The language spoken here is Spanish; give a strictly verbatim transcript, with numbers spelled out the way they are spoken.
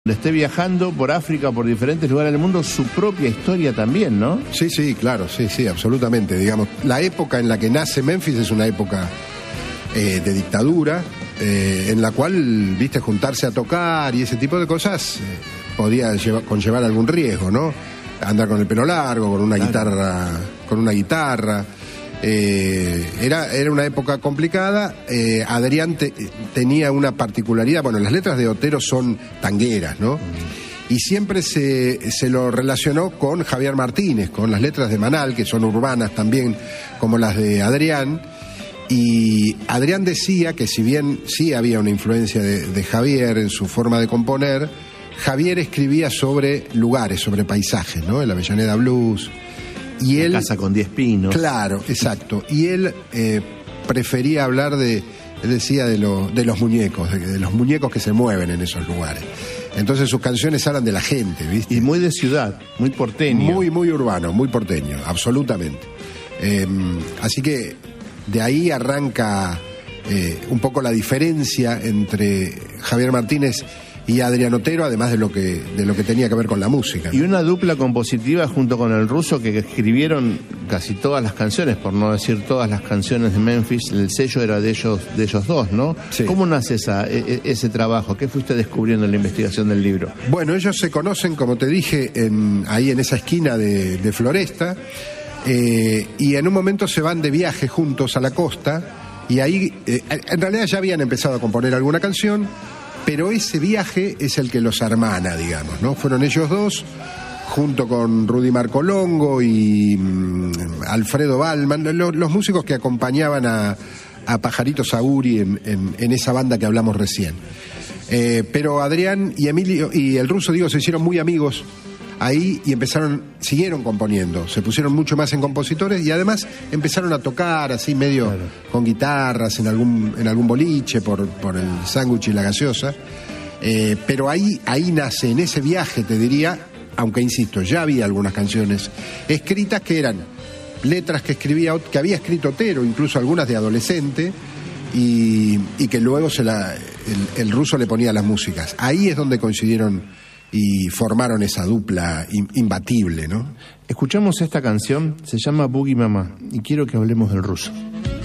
esté viajando por África, por diferentes lugares del mundo, su propia historia también, ¿no? Sí, sí, claro, sí, sí, absolutamente. Digamos, la época en la que nace Memphis es una época eh, de dictadura, eh, en la cual, viste, juntarse a tocar y ese tipo de cosas eh, podía llevar, conllevar algún riesgo, ¿no? Andar con el pelo largo, con una claro. guitarra, con una guitarra. Eh, era, era una época complicada. eh, Adrián te, tenía una particularidad. Bueno, las letras de Otero son tangueras, ¿no? Mm. Y siempre se, se lo relacionó con Javier Martínez, con las letras de Manal, que son urbanas también, como las de Adrián. Y Adrián decía que si bien sí había una influencia de, de Javier en su forma de componer, Javier escribía sobre lugares, sobre paisajes, ¿no? El Avellaneda Blues. Y la él, casa con diez pinos. Claro, exacto. Y él eh, prefería hablar de, él decía, de, lo, de los muñecos, de, de los muñecos que se mueven en esos lugares. Entonces sus canciones hablan de la gente, ¿viste? Y muy de ciudad, muy porteño. Muy, muy urbano, muy porteño, absolutamente. Eh, así que de ahí arranca eh, un poco la diferencia entre Javier Martínez y Adrián Otero, además de lo que de lo que tenía que ver con la música, ¿no? Y una dupla compositiva junto con el Ruso que escribieron casi todas las canciones, por no decir todas las canciones de Memphis. El sello era de ellos de ellos dos, ¿no? Sí. ¿Cómo nace esa, e, ese trabajo? ¿Qué fuiste descubriendo en la investigación del libro? Bueno, ellos se conocen, como te dije, en, ahí en esa esquina de, de Floresta, eh, y en un momento se van de viaje juntos a la costa, y ahí, eh, en realidad ya habían empezado a componer alguna canción, pero ese viaje es el que los hermana, digamos, ¿no? Fueron ellos dos, junto con Rudy Marcolongo y um, Alfredo Ballman, lo, los músicos que acompañaban a, a Pajarito Saguri en, en, en esa banda que hablamos recién. Eh, pero Adrián y Emilio y el Ruso, digo, se hicieron muy amigos ahí y empezaron, siguieron componiendo, se pusieron mucho más en compositores y además empezaron a tocar así medio claro. con guitarras en algún en algún boliche por, por el sándwich y la gaseosa, eh, pero ahí, ahí nace, en ese viaje te diría, aunque insisto, ya había algunas canciones escritas que eran letras que escribía, que había escrito Otero, incluso algunas de adolescente, y, y que luego se la, el, el Ruso le ponía las músicas. Ahí es donde coincidieron y formaron esa dupla imbatible, ¿no? Escuchamos esta canción, se llama Boogie Mama, y quiero que hablemos del Ruso.